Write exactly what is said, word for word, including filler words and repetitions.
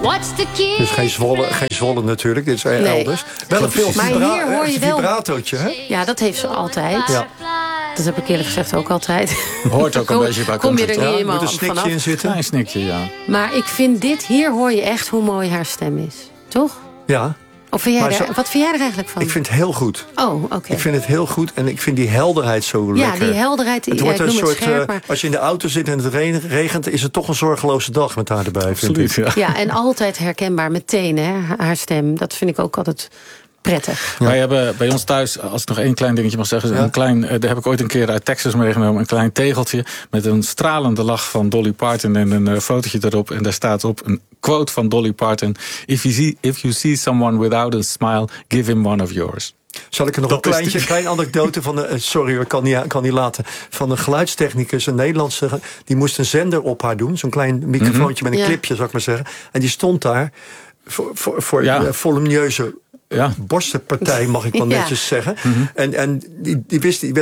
Dus geen Zwolle, geen Zwolle natuurlijk, dit is nee. elders. Wel een veel maar vibra- hier hoor je wel... vibratootje, hè? Ja, dat heeft ze altijd. Ja. Dat heb ik eerlijk gezegd ook altijd. Hoort ook een kom, beetje bij kom je er niet ja, helemaal moet een snikje vanaf. in zitten. Klein snikje, ja. Maar ik vind dit, hier hoor je echt hoe mooi haar stem is. Toch? Ja. Of vind jij er, zo, wat vind jij er eigenlijk van? Ik vind het heel goed. Oh, oké. Okay. Ik vind het heel goed en ik vind die helderheid zo ja, lekker. Ja, die helderheid. Het ja, wordt ik een noem soort, het scherp, maar... Als je in de auto zit en het regent, is het toch een zorgeloze dag met haar erbij. Absoluut, vind ik. Ja. ja, en altijd herkenbaar meteen, hè, haar stem. Dat vind ik ook altijd... prettig. Ja. Wij hebben bij ons thuis, als ik nog één klein dingetje mag zeggen... Ja. een klein, daar heb ik ooit een keer uit Texas meegenomen... een klein tegeltje met een stralende lach van Dolly Parton... en een uh, fotootje erop. En daar staat op een quote van Dolly Parton... If you see, if you see someone without a smile, give him one of yours. Zal ik er nog dat een kleintje, klein anekdote van de... Sorry, ik kan niet, kan niet laten. Van een geluidstechnicus, een Nederlandse... die moest een zender op haar doen. Zo'n klein microfoontje mm-hmm. met een ja. clipje, zou ik maar zeggen. En die stond daar voor, voor, voor ja. uh, volumineuze... Ja. borstenpartij, mag ik wel netjes ja. zeggen. Mm-hmm. En, en die, die wist... Die